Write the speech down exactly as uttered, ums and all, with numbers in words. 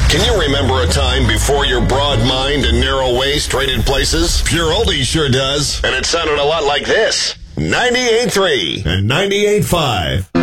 Can you remember a time before your broad mind and narrow waist traded places? Pure Oldie sure does. And it sounded a lot like this. ninety-eight point three and ninety-eight point five.